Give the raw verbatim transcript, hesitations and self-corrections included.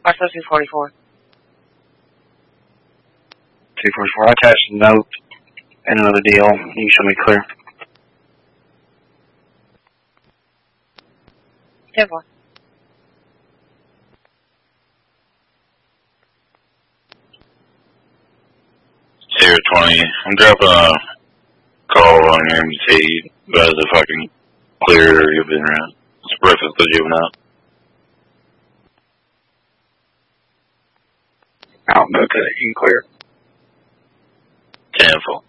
Watch those two forty-four. two forty-four. I attached a note and another deal. You can show me clear. ten four. Sierra twenty. I'm dropping a call on your M C about the fucking clear you've been around. It's breakfast the juvenile. Out, okay, you can clear. Ten full.